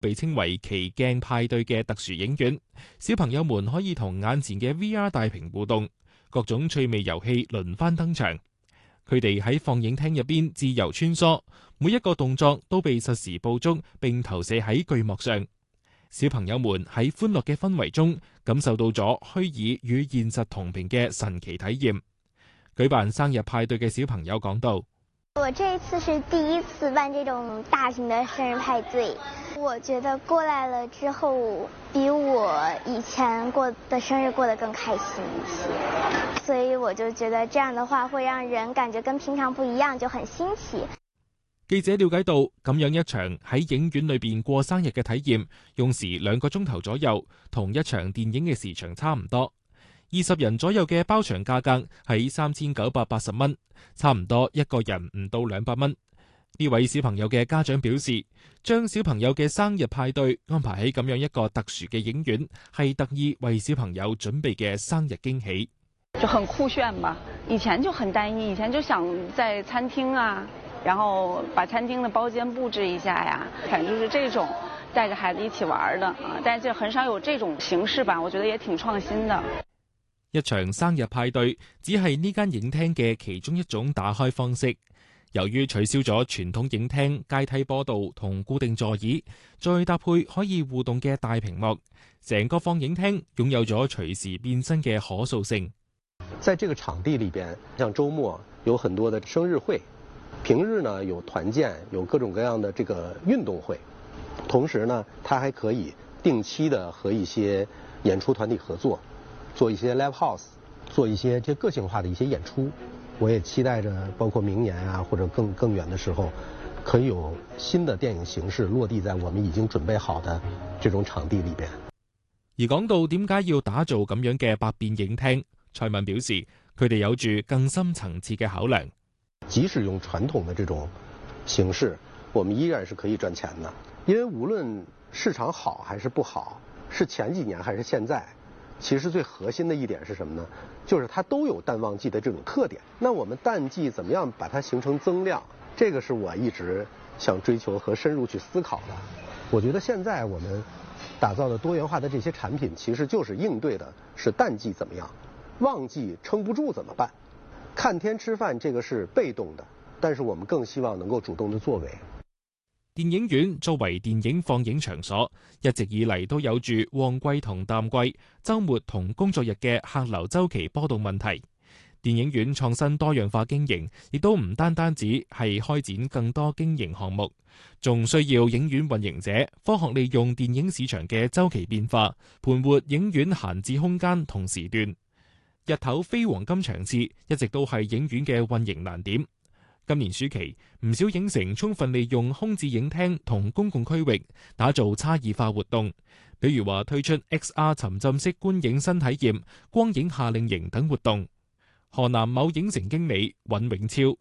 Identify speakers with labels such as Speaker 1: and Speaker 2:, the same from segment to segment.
Speaker 1: 被稱為奇鏡派對嘅特殊影院，小朋友們可以同眼前嘅 VR 大屏互動，各種趣味遊戲輪番登場。佢哋喺放映廳入邊自由穿梭，每一個動作都被實時捕捉並投射喺巨幕上。小朋友們喺歡樂嘅氛圍中，感受到咗虛擬與現實同頻嘅神奇體驗。舉辦生日派對嘅小朋友講道：
Speaker 2: 我這一次是第一次辦這種大型的生日派對，我覺得過來了之後，比我以前過的生日過得更開心一些，所以我就覺得這樣的話會讓人感覺跟平常不一樣，就很新奇。
Speaker 1: 記者了解到，咁樣一場喺影院裏邊過生日嘅體驗，用時2個鐘頭左右，同一場電影嘅時長差唔多。20人左右嘅包場價格喺3980蚊，差唔多一個人唔到200蚊。呢位小朋友嘅家長表示，將小朋友嘅生日派對安排喺咁樣一個特殊嘅影院，係特意為小朋友準備嘅生日驚喜。
Speaker 3: 就很酷炫吧，以前就很單一，以前就想在餐廳啊，然後把餐廳的包間佈置一下呀，反正就是這種帶着孩子一起玩的啊，但是很少有這種形式吧，我覺得也挺創新的。
Speaker 1: 一場生日派對只係呢間影廳嘅其中一種打開方式。由於取消咗傳統影廳階梯坡道同固定座椅，再搭配可以互動嘅大屏幕，整個放映廳擁有咗隨時變身嘅可塑性。
Speaker 4: 在這個場地裏邊，像週末有很多的生日會，平日呢有團建，有各種各樣的這個運動會，同時呢，它還可以定期的和一些演出團體合作，做一些 live house， 做一些這個性化的一些演出。我也期待着，包括明年啊，或者更遠的時候，可以有新的電影形式落地在我們已經準備好的這種場地裏邊。
Speaker 1: 而講到點解要打造咁樣嘅百變影廳，蔡文表示，佢哋有住更深層次嘅考量。
Speaker 4: 即使用傳統的這種形式，我們依然是可以賺錢的，因為無論市場好還是不好，是前幾年還是現在，其實最核心的一點是什麼呢？就是它都有淡旺季的這種特點。那我們淡季怎麼樣把它形成增量？這個是我一直想追求和深入去思考的。我覺得現在我們打造的多元化的這些產品，其實就是應對的是淡季怎麼樣，旺季撐不住怎麼辦？看天吃飯這個是被動的，但是我們更希望能夠主動的作為。
Speaker 1: 電影院作為電影放映場所，一直以嚟都有住旺季同淡季、週末同工作日嘅客流週期波動問題。電影院創新多樣化經營，亦都唔單止係開展更多經營項目，仲需要影院運營者科學利用電影市場嘅週期變化，盤活影院閒置空間同時段。日頭非黃金場次一直都係影院嘅運營難點。今年暑期，唔少影城充分利用空置影廳同公共區域，打造差異化活動，比如話推出 XR 沉浸式觀影新體驗、光影夏令營等活動。河南某影城經理尹永超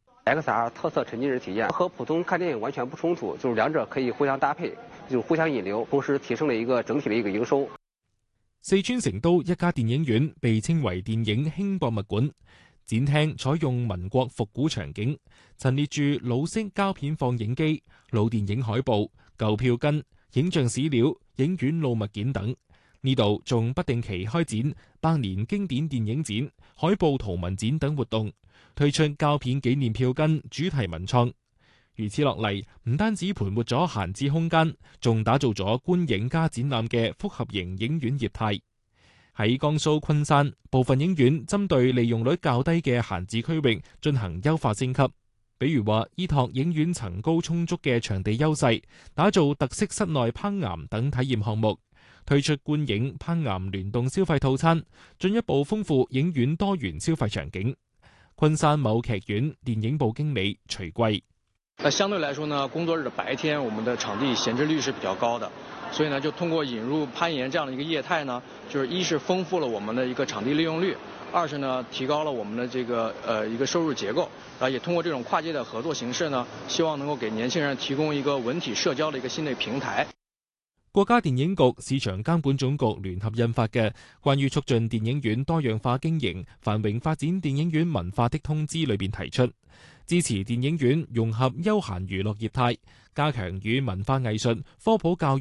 Speaker 5: ：XR 特色沉浸式體驗和普通看電影完全不衝突，就是兩者可以互相搭配，就是互相引流，同時提升了一個整體的一個營收。
Speaker 1: 四川成都一家電影院被稱為電影輕博物館。展廳採用民國復古場景，陳列住老式膠片放映機、老電影海報、舊票根、影像史料、影院老物件等。呢度仲不定期開展百年經典電影展、海報圖文展等活動，推出膠片紀念票根、主題文創。如此落嚟，唔單止盤活咗閒置空間，仲打造咗觀影加展覽嘅複合型影院業態。喺江蘇昆山，部分影院針對利用率較低嘅閒置區域進行優化升級，比如話依託影院層高充足嘅場地優勢，打造特色室內攀岩等體驗項目，推出觀影攀岩聯動消費套餐，進一步豐富影院多元消費場景。昆山某劇院電影部經理徐貴：
Speaker 6: 相對來說呢，工作日的白天，我們的場地閒置率是比較高的。所以呢，就通過引入攀岩這樣的一個業態呢，就是一是豐富了我們的一個場地利用率，二是呢提高了我們的這個一個收入結構，也通過這種跨界的合作形式呢，希望能夠給年輕人提供一個文體社交的一個新的平台。
Speaker 1: 國家電影局、市場監管總局聯合印發嘅關於促進電影院多樣化經營、繁榮發展電影院文化的通知裏邊提出，支持電影院融合休閒娛樂業態，加強與文化藝術、科普教育